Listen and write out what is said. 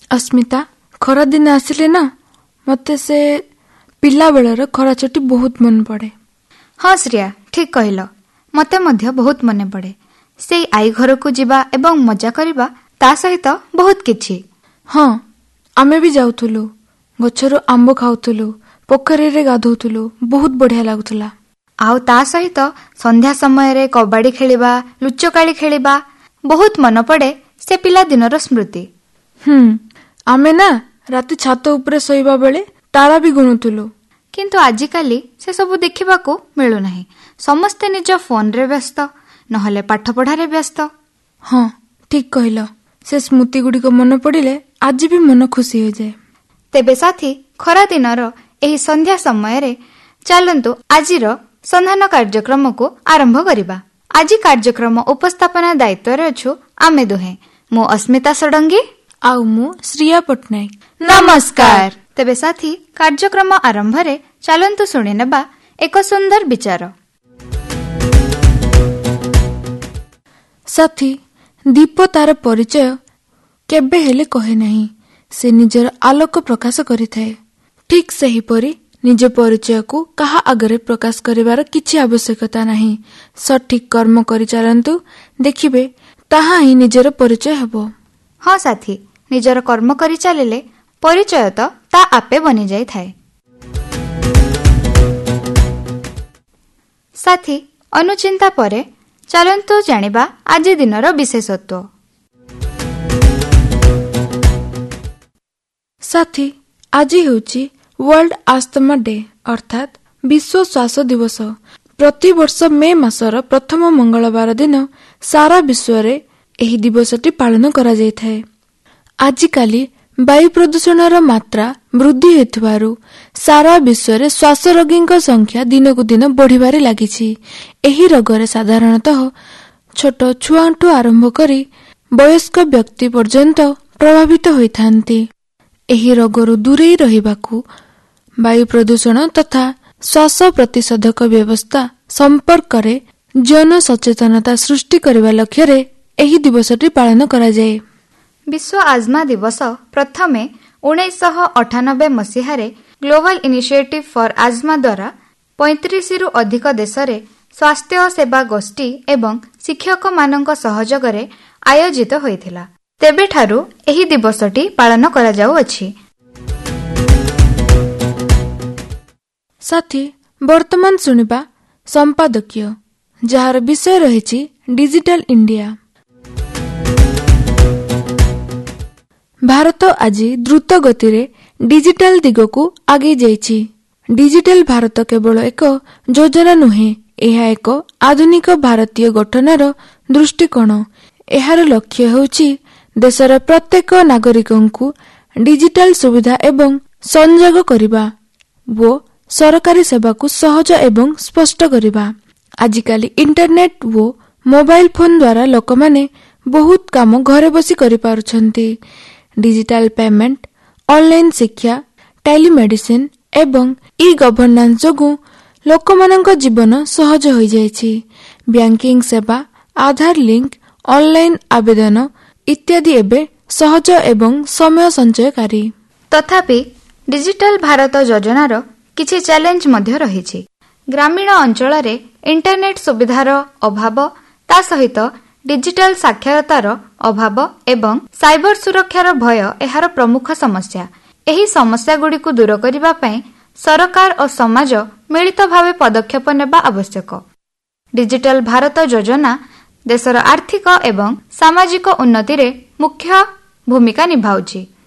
अस्मिता, खरा दिन आसिले ना मते से पिला बेलर खरा छुट्टी बहुत मन पड़े। हाँ श्रिया, ठीक कहल। मते मध्य बहुत मन पड़े। से आई घर को जीवा एवं मजा करवा ता सहित बहुत किछि। हाँ, आमे भी जाउथुलु, गछरो आंब खाउथुलु, पोखरी रे गाधौथुलु, बहुत बढ़िया लागुथुला। आउ ता सहित संध्या समय रे कबाड़ी खेलिबा, लुचकाली खेलिबा बहुत मन पड़े से पिला दिनर स्मृति। आमे ना राति छात उपरे सोइबा बेले तारा भी गुणुथुलु। किंतु आजिकाली से सब देखिबाकू मिलु नाही। समस्ते निज फोन रे व्यस्त, नहले पाठ पढ़ारे व्यस्त। हाँ, ठीक कहल। से स्मृति गुड़ी को मन पड़िले आज भी मन खुशी हो जाए। तेबे साथी, खरा दिनर एही संध्या समय रे चलंतु आजिर संधान कार्यक्रम को आरंभ करिबा। आज कार्यक्रम उपस्थापना दायित्व रे अछु आमे दुहे। मो अस्मिता सडंगी आउ मु श्रिया पटनायक। नमस्कार। तेबे साथी, कार्यक्रम आरंभ रे चलंतु सुनि नेबा एक सुंदर विचार। साथी, दीप तार परिचय केबे हेले कहे नहीं, से निजर आलोक प्रकाश करिथाए। ठीक सही परी निज परिचय को कहा आगरे प्रकाश करिवार किछि आवश्यकता नहीं। सठिक कर्म करि चलंतु, देखिबे ताहा ही निजर परिचय हेबो। हाँ साथी, निजर कर्म करि चलिले परिचय तो ता आपे बनि जाय थाए। साथी, अनुचिंता परे चलंतु जानिबा आज दिनर विशेषत्व। साथी, आज हेउची वर्ल्ड आस्थमा डे अर्थात विश्व श्वास दिवस। प्रति वर्ष मे मासर प्रथम मंगलवार दिन सारा विश्व रे एही दिवसटी पालन करा जायथाए। आजिकाली वायु प्रदूषणर मात्रा वृद्धि हेतुवारु सारा विश्व रे श्वास रोगीଙ୍କ संख्या दिनकु दिन बढ़िबारे लागिछि। एही रोगरे साधारणतः छोट छुआंठु आरंभ करी वयस्क व्यक्ति पर्यंत प्रभावित होइथांती। एही रोगरु दूरेई रहिबाकू वायु प्रदूषण तथा श्वास प्रतिषेधक व्यवस्था संपर्क रे जन सचेतनता सृष्टि करने लक्ष्य रे एही दिवसटी पालन करा जाए। विश्व आज्मा दिवस प्रथमे 1998 मसीहारे ग्लोबल इनिशिएटिव फॉर आज्मा द्वारा 35 रु अधिक देश रे स्वास्थ्य सेवा गोष्ठी एवं शिक्षक मानक सहयोग रे आयोजित होइथिला। तेबे ठारू एही दिवसटी पालन करा जाउ अछि। साथी, वर्तमान सुनिबा संपादकीय जार विषय रहिछि डिजिटल इंडिया। भारत आज द्रुत गति रे डिजिटल दिगकू आगे जाइछि। डिजिटल भारत केवल एक योजना नुहे, यह एक आधुनिक भारतीय गठनर दृष्टिकोण। एहार लक्ष्य हेउछि देशर प्रत्येक नागरिकंकु डिजिटल सुविधा एवं संयोग करिबा वो सरकारी सेवा को सहज एवं स्पष्ट करिबा। आजिकाली इंटरनेट वो मोबाइल फोन द्वारा लोक माने बहुत काम घरे बसी करि पारुछंती। डिजिटल पेमेंट, ऑनलाइन शिक्षा, टेलीमेडिसिन एवं ई गवर्नेंस जोगु लोकमानक जीवन सहज होई जायछि। बैंकिंग सेवा, आधार लिंक, ऑनलाइन आवेदन इत्यादि एबे सहज एवं समय संचयकारी। तथापि डिजिटल भारत योजनार किछि चैलेंज मध्य रहिछि। ग्रामीण अंचल रे इंटरनेट सुविधार अभाव, ता सहित डिजिटल साक्षरतार अभाव एवं साइबर सुरक्षार भय एहार प्रमुख समस्या। एही समस्या गुडी को दूर करिबा पई सरकार और समाज मिलित भावे पदक्षेप नेबा आवश्यक। डिजिटल भारत योजना देशर आर्थिक एवं सामाजिक उन्नति रे मुख्य भूमिका निभाउछि।